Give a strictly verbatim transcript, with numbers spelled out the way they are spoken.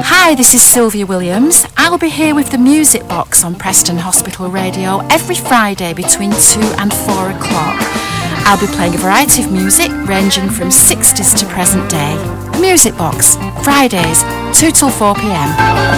Hi, this is Sylvia Williams. I'll be here with the Music Box on Preston Hospital Radio every Friday between two and four o'clock. I'll be playing a variety of music ranging from sixties to present day. Music Box, Fridays, two till four p m.